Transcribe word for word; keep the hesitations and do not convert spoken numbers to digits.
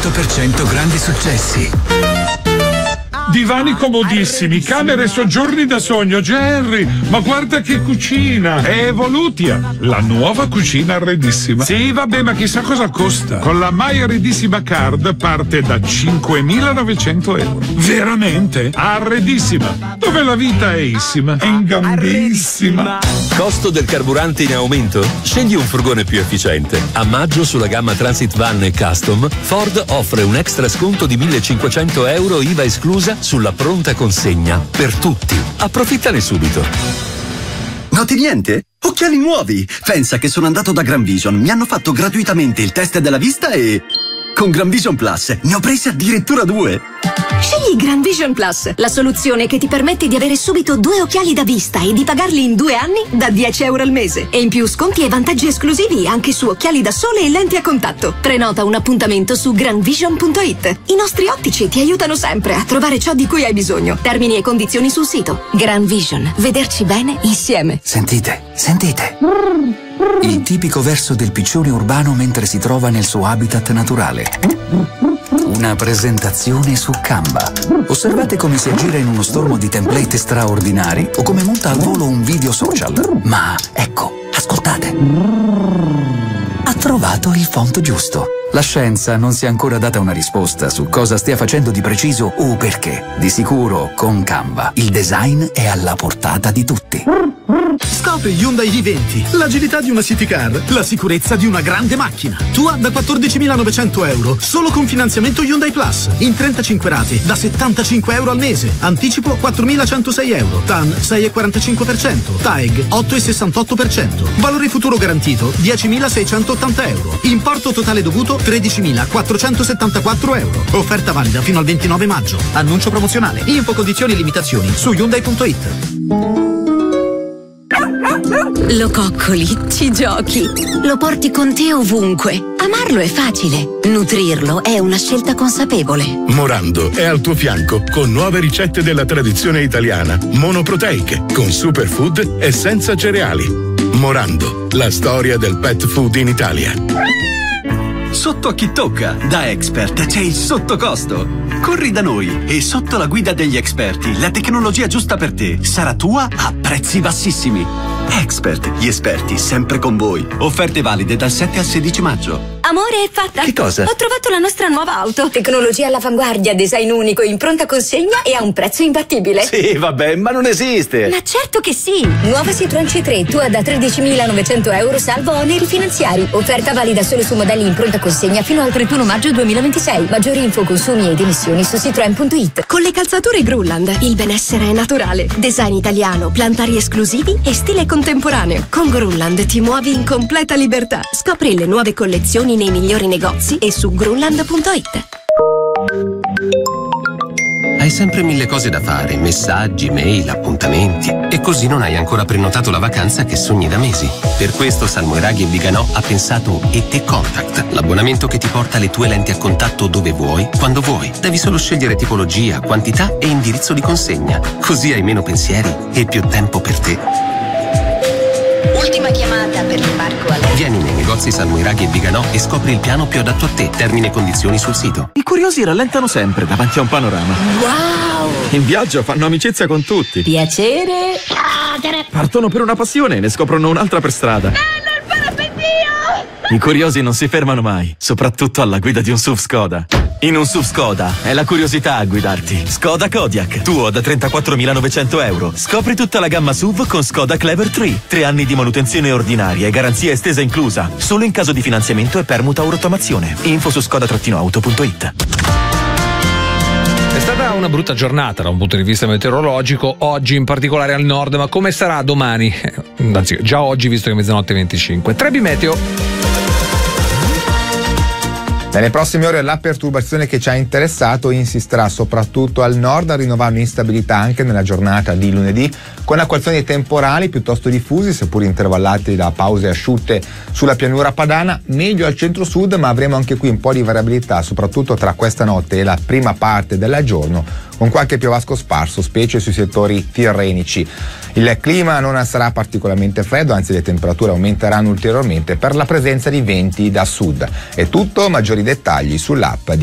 cento per cento grandi successi. Divani comodissimi, camere e soggiorni da sogno. Jerry, ma guarda che cucina! È Evolutia, la nuova cucina arredissima. Sì, vabbè, ma chissà cosa costa. Con la My Arredissima Card parte da cinquemilanovecento euro. Veramente? Arredissima, dove la vita è issima, è in gambissima. Costo del carburante in aumento? Scegli un furgone più efficiente. A maggio sulla gamma Transit Van e Custom, Ford offre un extra sconto di millecinquecento euro I V A esclusa sulla pronta consegna per tutti. Approfittane subito. Noti niente? Occhiali nuovi! Pensa che sono andato da Gran Vision, mi hanno fatto gratuitamente il test della vista e... con Gran Vision Plus ne ho presi addirittura due! Scegli Gran Vision Plus, la soluzione che ti permette di avere subito due occhiali da vista e di pagarli in due anni da dieci euro al mese. E in più sconti e vantaggi esclusivi anche su occhiali da sole e lenti a contatto. Prenota un appuntamento su granvision punto it. I nostri ottici ti aiutano sempre a trovare ciò di cui hai bisogno. Termini e condizioni sul sito. Gran Vision, vederci bene insieme. Sentite, sentite. Il tipico verso del piccione urbano mentre si trova nel suo habitat naturale. Una presentazione su Canva. Osservate come si aggira in uno stormo di template straordinari o come monta al volo un video social. Ma ecco, ascoltate. Ha trovato il font giusto. La scienza non si è ancora data una risposta su cosa stia facendo di preciso o perché. Di sicuro, con Canva, il design è alla portata di tutti. Scopri Hyundai i venti, l'agilità di una city car, la sicurezza di una grande macchina. Tua da quattordicimilanovecento euro, solo con finanziamento Hyundai Plus, in trentacinque rate, da settantacinque euro al mese. Anticipo quattromilacentosei euro, T A N sei virgola quarantacinque per cento, T A E G otto virgola sessantotto per cento. Valore futuro garantito diecimilaseicentottanta euro. Importo totale dovuto tredicimilaquattrocentosettantaquattro euro. Offerta valida fino al ventinove maggio. Annuncio promozionale. Info, condizioni e limitazioni su Hyundai punto it. Lo coccoli, ci giochi, lo porti con te ovunque. Amarlo è facile, nutrirlo è una scelta consapevole. Morando è al tuo fianco con nuove ricette della tradizione italiana, monoproteiche, con superfood e senza cereali. Morando, la storia del pet food in Italia. Sotto a chi tocca, da Expert c'è il sottocosto. Corri da noi e sotto la guida degli esperti la tecnologia giusta per te sarà tua a prezzi bassissimi. Expert, gli esperti sempre con voi. Offerte valide dal sette al sedici maggio. Amore, è fatta. Che cosa? Ho trovato la nostra nuova auto. Tecnologia all'avanguardia, design unico, in pronta consegna e a un prezzo imbattibile. Sì, vabbè, ma non esiste. Ma certo che sì. Nuova Citroen C tre, tua da tredicimilanovecento euro salvo oneri finanziari. Offerta valida solo su modelli in pronta consegna fino al trentuno maggio duemilaventisei. Maggiori info, consumi ed emissioni su citroen punto it. Con le calzature Grulland, il benessere è naturale. Design italiano, plantari esclusivi e stile contemporaneo. Con Grulland ti muovi in completa libertà. Scopri le nuove collezioni nei migliori negozi e su grulland punto it. Hai sempre mille cose da fare, messaggi, mail, appuntamenti, e così non hai ancora prenotato la vacanza che sogni da mesi. Per questo Salmoiraghi e Viganò ha pensato E T Contact, l'abbonamento che ti porta le tue lenti a contatto dove vuoi, quando vuoi. Devi solo scegliere tipologia, quantità e indirizzo di consegna. Così hai meno pensieri e più tempo per te. Ultima chiamata per l'imbarco alle... Vieni nei negozi Salmoiraghi e Viganò e scopri il piano più adatto a te. Termini e condizioni sul sito. I curiosi rallentano sempre davanti a un panorama. Wow! In viaggio fanno amicizia con tutti. Piacere. Partono per una passione e ne scoprono un'altra per strada. Bello il parapendio! I curiosi non si fermano mai, soprattutto alla guida di un S U V Skoda. In un S U V Skoda è la curiosità a guidarti. Skoda Kodiaq, tuo da trentaquattromilanovecento euro. Scopri tutta la gamma S U V con Skoda Clever tre. Tre anni di manutenzione ordinaria e garanzia estesa inclusa. Solo in caso di finanziamento e permuta o rottamazione. Info su skoda auto punto it. È stata una brutta giornata da un punto di vista meteorologico, oggi in particolare al nord, ma come sarà domani? Anzi, già oggi, visto che è mezzanotte e venticinque. Trebi Meteo. Nelle prossime ore la perturbazione che ci ha interessato insisterà soprattutto al nord, rinnovando instabilità anche nella giornata di lunedì, con acquazzoni temporali piuttosto diffusi, seppur intervallati da pause asciutte sulla pianura padana, meglio al centro-sud, ma avremo anche qui un po' di variabilità, soprattutto tra questa notte e la prima parte del giorno, con qualche piovasco sparso, specie sui settori tirrenici. Il clima non sarà particolarmente freddo, anzi le temperature aumenteranno ulteriormente per la presenza di venti da sud. È tutto, maggiori dettagli sull'app di